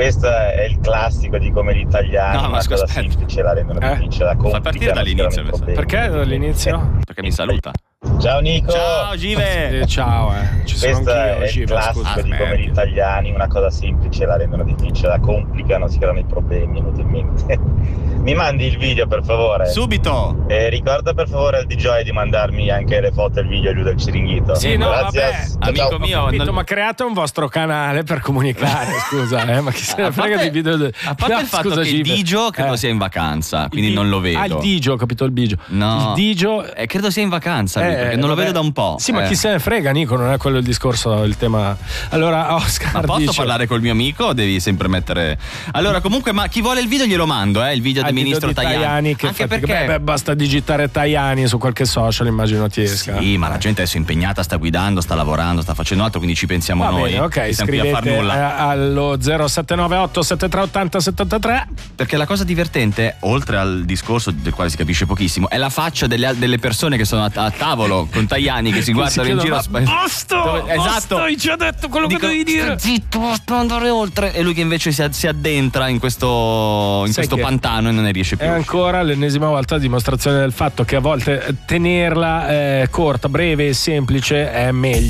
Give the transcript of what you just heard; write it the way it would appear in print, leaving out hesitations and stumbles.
Questo è il classico di come gli italiani una cosa semplice la rendono difficile, la complicano. Fa partire dall'inizio. Perché dall'inizio? Perché mi saluta. Ciao Nico. Ciao Give. Ciao. Ci sono Questo anch'io, è il Give, classico scusa. di come gli italiani una cosa semplice la rendono difficile, la complicano, si creano i problemi inutilmente. Mi mandi il video per favore? Subito. Ricorda per favore al DJ di mandarmi anche le foto e il video giù del Ciringhito. Sì, no, grazie. vabbè, amico mio, capito, ma create un vostro canale per comunicare, scusa, ma chi se ne frega di video a parte il fatto che il Digio credo sia in vacanza, quindi non lo vedo. Il Digio, capito il Bigio? No. Il Digio credo sia in vacanza, perché non lo vedo da un po'. Sì, ma chi se ne frega, Nico, non è quello il discorso, il tema. Allora, Oscar, ma posso dice... parlare col mio amico o devi sempre mettere... Allora, comunque, ma chi vuole il video glielo mando, il video del ministro Tajani. Che anche perché basta digitare Tajani su qualche social, immagino ti esca. Sì, ma la gente adesso è impegnata, sta guidando, sta lavorando, sta facendo altro, quindi ci pensiamo noi. Bene, ok, scrivete allo 0798 7380 73. Perché la cosa divertente, oltre al discorso del quale si capisce pochissimo, è la faccia delle persone che sono a tavolo con Tajani che si guardano in giro. Esatto, hai già detto quello che devi dire. Zitto, basta andare oltre. E lui che invece si addentra in questo pantano e non ne riesce più. È ancora l'ennesima volta dimostrazione del fatto che a volte tenerla corta, breve e semplice è meglio.